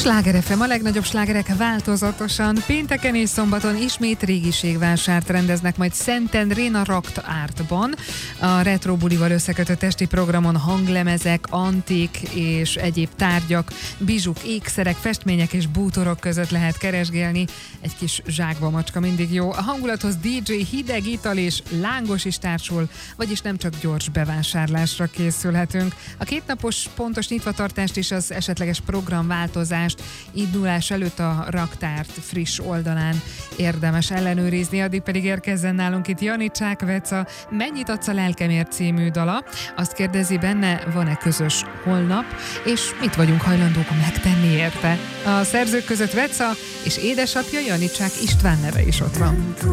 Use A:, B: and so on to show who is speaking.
A: Sláger FM, a legnagyobb slágerek változatosan. Pénteken és szombaton ismét régiségvásárt rendeznek majd Szentendrén a Rakt Artban. A retro bulival összekötött esti programon hanglemezek, antik és egyéb tárgyak, bizsuk, ékszerek, festmények és bútorok között lehet keresgélni. Egy kis zsákba macska mindig jó. A hangulathoz DJ, hideg ital és lángos is társul, vagyis nem csak gyors bevásárlásra készülhetünk. A kétnapos pontos nyitvatartást és az esetleges programváltozást indulás előtt a Raktárt friss oldalán érdemes ellenőrizni, addig pedig érkezzen nálunk itt Janicsák Veca, Mennyit adsz a lelkemért című dala. Azt kérdezi benne, van-e közös holnap, és mit vagyunk hajlandók megtenni érte. A szerzők között Veca és édesapja Janicsák István neve is ott van.